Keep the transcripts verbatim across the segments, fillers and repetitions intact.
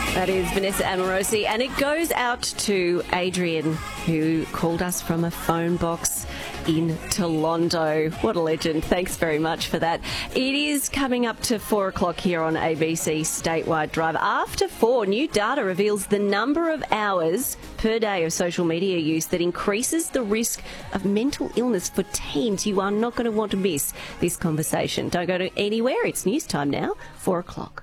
That is Vanessa Amorosi, and it goes out to Adrian, who called us from a phone box in Tolondo. What a legend. Thanks very much for that. It is coming up to four o'clock here on A B C Statewide Drive. After four, new data reveals the number of hours per day of social media use that increases the risk of mental illness for teens. You are not going to want to miss this conversation. Don't go to anywhere. It's news time now, four o'clock.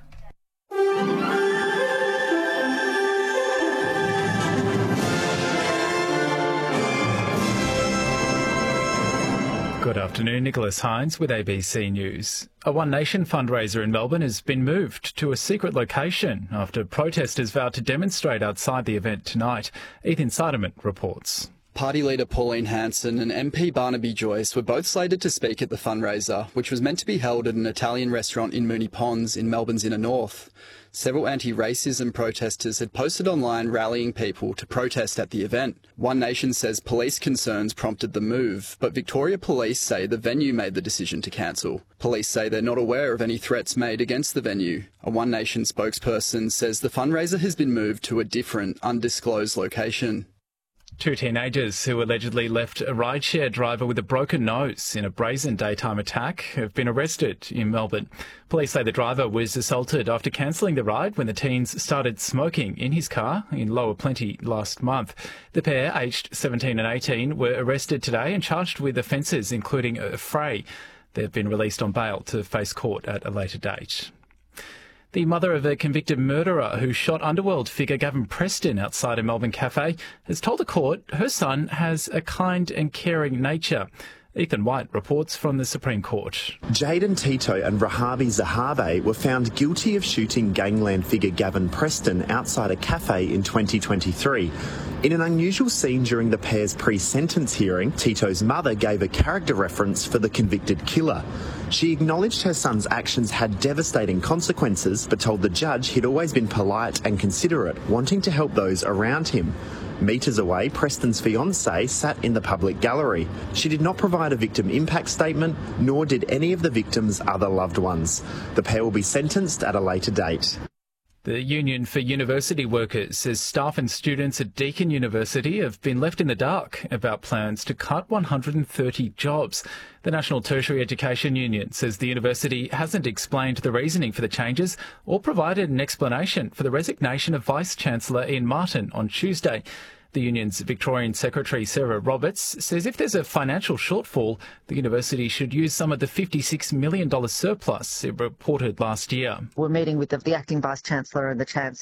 Good afternoon, Nicholas Hines with A B C News. A One Nation fundraiser in Melbourne has been moved to a secret location after protesters vowed to demonstrate outside the event tonight. Ethan Siderman reports. Party leader Pauline Hanson and M P Barnaby Joyce were both slated to speak at the fundraiser, which was meant to be held at an Italian restaurant in Moonee Ponds in Melbourne's inner north. Several anti-racism protesters had posted online rallying people to protest at the event. One Nation says police concerns prompted the move, but Victoria Police say the venue made the decision to cancel. Police say they're not aware of any threats made against the venue. A One Nation spokesperson says the fundraiser has been moved to a different, undisclosed location. Two teenagers who allegedly left a rideshare driver with a broken nose in a brazen daytime attack have been arrested in Melbourne. Police say the driver was assaulted after cancelling the ride when the teens started smoking in his car in Lower Plenty last month. The pair, aged seventeen and eighteen, were arrested today and charged with offences including a fray. They've been released on bail to face court at a later date. The mother of a convicted murderer who shot Underworld figure Gavin Preston outside a Melbourne cafe has told the court her son has a kind and caring nature. Ethan White reports from the Supreme Court. Jaden Tito and Rahabi Zahabe were found guilty of shooting gangland figure Gavin Preston outside a cafe in twenty twenty-three. In an unusual scene during the pair's pre-sentence hearing, Tito's mother gave a character reference for the convicted killer. She acknowledged her son's actions had devastating consequences, but told the judge he'd always been polite and considerate, wanting to help those around him. Metres away, Preston's fiancée sat in the public gallery. She did not provide a victim impact statement, nor did any of the victim's other loved ones. The pair will be sentenced at a later date. The Union for University Workers says staff and students at Deakin University have been left in the dark about plans to cut one hundred thirty jobs. The National Tertiary Education Union says the university hasn't explained the reasoning for the changes or provided an explanation for the resignation of Vice-Chancellor Ian Martin on Tuesday. The union's Victorian Secretary Sarah Roberts says if there's a financial shortfall, the university should use some of the fifty-six million dollars surplus it reported last year. We're meeting with the, the acting Vice-Chancellor and the Chancellor